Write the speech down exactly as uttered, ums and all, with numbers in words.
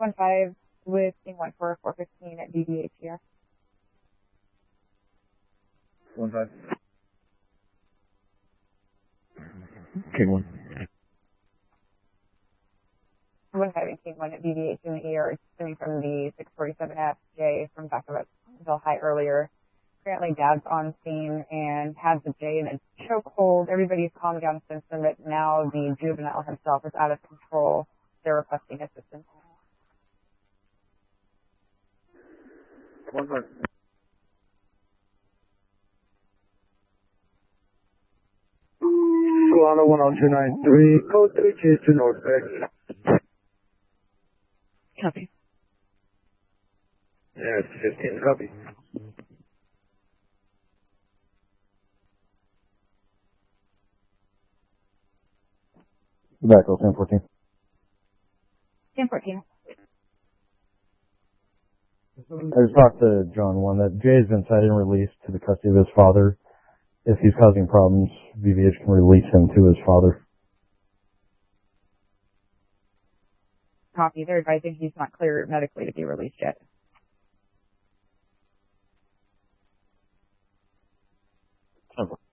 one five with King one four, four fifteen at B B H here. one five. King one. one five and King one at B B H in the E R, stemming from the six forty-seven F J from back of Bill High earlier. Apparently Dad's on scene and has the J in a chokehold. Everybody's calmed down since then, but now the juvenile himself is out of control. They're requesting assistance. one five. Solano one oh two nine three, code three two to North Bay. Copy. Yeah, it's fifteen, copy. Back to ten fourteen. ten fourteen. I just talked to John one that Jay has been cited and released to the custody of his father. If he's causing problems, B V H can release him to his father. Copy. They're advising he's not clear medically to be released yet. Okay.